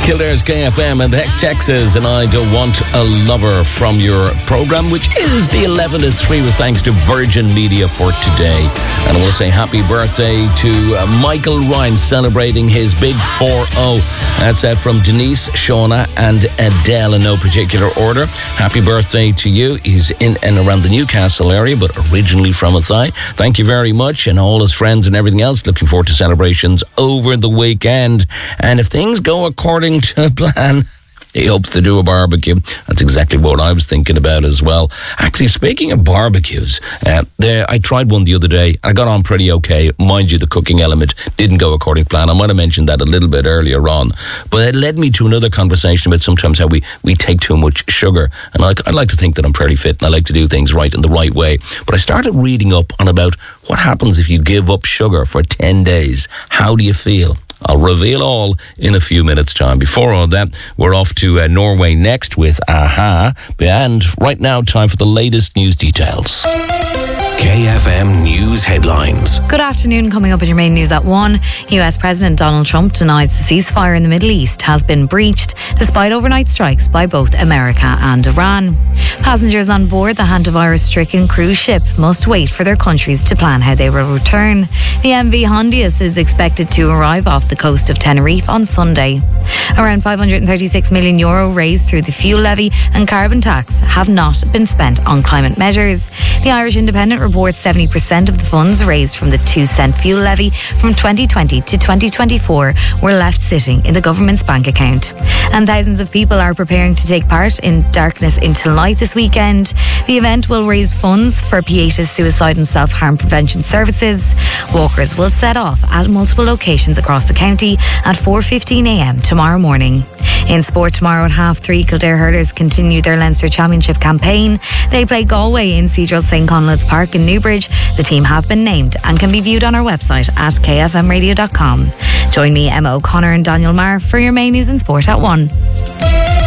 Kildare's KFM and Heck Texas, and I Don't Want a Lover from your programme, which is the 11 to 3 with thanks to Virgin Media for today. And I will say happy birthday to Michael Ryan, celebrating his big 4-0. That's from Denise, Shauna and Adele in no particular order. Happy birthday to you. He's in and around the Newcastle area, but originally from Athy. Thank you very much, and all his friends and everything else. Looking forward to celebrations over the weekend. And if things go according to plan, he hopes to do a barbecue. That's exactly what I was thinking about as well. Actually, speaking of barbecues, I tried one the other day. I got on pretty okay. Mind you, the cooking element didn't go according to plan. I might have mentioned that a little bit earlier on. But it led me to another conversation about sometimes how we take too much sugar. And I like to think that I'm pretty fit and I like to do things right in the right way. But I started reading up on about what happens if you give up sugar for 10 days. How do you feel? I'll reveal all in a few minutes' time. Before all that, we're off to Norway next with Aha. And right now, time for the latest news details. KFM News Headlines. Good afternoon. Coming up in your main news at 1, US President Donald Trump denies the ceasefire in the Middle East has been breached despite overnight strikes by both America and Iran. Passengers on board the hantavirus-stricken cruise ship must wait for their countries to plan how they will return. The MV Hondius is expected to arrive off the coast of Tenerife on Sunday. Around €536 million raised through the fuel levy and carbon tax have not been spent on climate measures. The Irish Independent reports 70% of the funds raised from the 2-cent fuel levy from 2020 to 2024 were left sitting in the government's bank account. And thousands of people are preparing to take part in Darkness into Light this weekend. The event will raise funds for Pieta's suicide and self-harm prevention services. Walkers will set off at multiple locations across the county at 4:15am tomorrow morning. In sport, tomorrow at 3:30, Kildare hurlers continue their Leinster Championship campaign. They play Galway in Cathedral St Conleth's Park in Newbridge. The team have been named and can be viewed on our website at kfmradio.com. Join me, Emma O'Connor and Daniel Marr for your main news and sport at 1.